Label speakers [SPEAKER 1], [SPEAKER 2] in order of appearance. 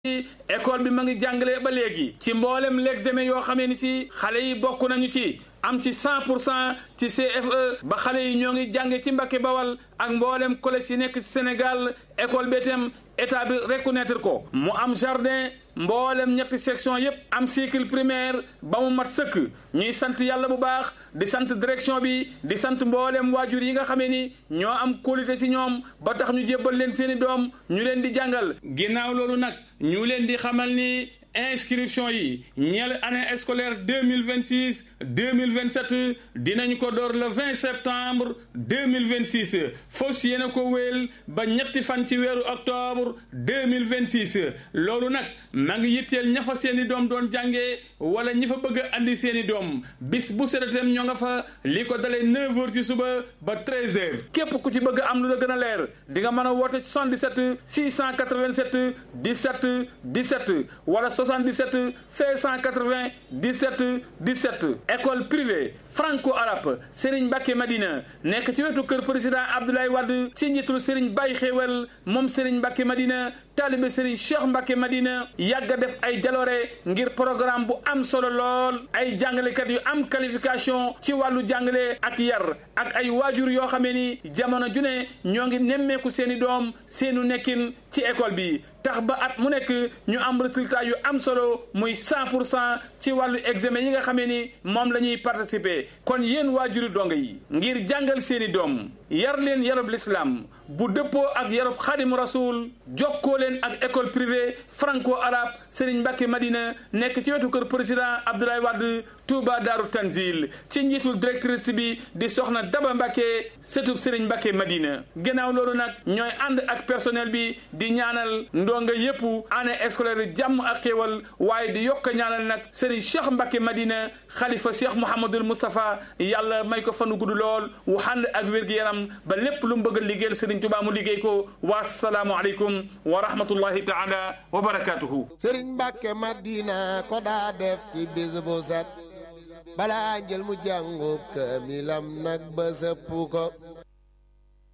[SPEAKER 1] école bi ma ngi jàngale ba léegi ci mboolem l'examen yoo xamee ni si xale yi bokk nañu ci am ci 100% ci CFE ba xale yi ñoo ngi jànge ci Mbacké Bawal ak mboolem collège yi nekk ci Sénégal école bi itam état bi reconnaître ko mu am jardin mboolem ñetti section yépp am cycle primaire ba mu mat sëkk ñuy sant yàlla bu baax di sant direction bi di sant mboolem waajur yi nga xamee ni ñoo am qualité ci ñoom ba tax ñu jébbal leen seeni doom ñu leen di jàngal ginnaaw loolu nag ñu leen di xamal ni inscription yi ñeel année scolaire 2026 2027 dinañ ko door le 20 septembre 2026 fos yéena ko wéel ba ñetti fan ci weeru octobre 2026 loolu nag ma ngi yitteel ña fa seeni doom doon jàngee wala ñi fa bëgg a andi seeni doom bis bu sedatem ñoo nga fa li ko dalee 9h ci suba ba 13h képp ku ci bëgg am lu la gën a leer di nga mën a woote 77 687 17 17 wala 77 580 17 17 école privée franco-arabe Serigne Mbacké Madina nekk ci wetu kër président Abdoulaye Wade ci njiitul Serigne Baye Xéewal moom Serigne Mbacké Madina taalibe Serigne Cheikh Mbacké Madina yàgg a def ay jaloore ngir programme bu am solo lool ay jàngalekat yu am qualification ci wàllu jàngale ak yar ak ay waajur yoo xamee ni jamono ju ne ñoo ngi nemmeeku seeni doom seenu nekkin ci école bi tax ba at mu nekk ñu am résultat yu am solo muy 100% ci wàllu examen yi nga xamee ni moom la ñuy participer kon yéen waajuri donga yi ngir jàngal seeni doom yar leen yarub l'islam bu dëppoo ak yarub xadim rasul jokkoo leen ak école privée franco-arabe Serigne Mbacké Madina nekk ci wetu kër président Abdoulaye Wade Touba Daaru Tanzil ci njiitul directrice bi di soxna Daba Mbacké sëtub Serigne Mbacké Madina gannaaw loolu nag ñooy ànd ak personnel bi di ñaanal ndonga yépp année scolaire jàmm ak xéewal waaye di yokk ñaanal nag Serigne Cheikh Mbacké Madina xalifa Cheikh Mouhamadoul Moustapha yàlla may ko fanu gudd lool wu ànd ak wér-gi-yaram ba lépp lu mu bëgg a liggéeyal Serigne Touba mu liggéey ko wa salaamu aleykum wa rahmatullahi taala wa barakatuhu
[SPEAKER 2] Serigne Mbacké Madina ko daa def ci bis bu set balaa njël mu jàngu kaamilam nag ba sëpp ko